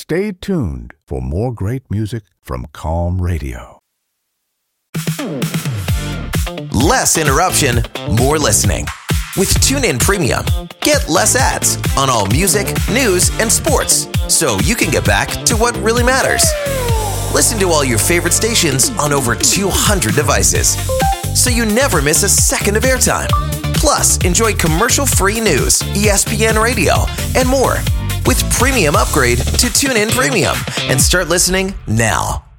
Stay tuned for more great music from Calm Radio. Less interruption, more listening. With TuneIn Premium, get less ads on all music, news, and sports, so you can get back to what really matters. Listen to all your favorite stations on over 200 devices, so you never miss a second of airtime. Plus, enjoy commercial-free news, ESPN Radio, and more with Premium Upgrade to TuneIn Premium, and start listening now.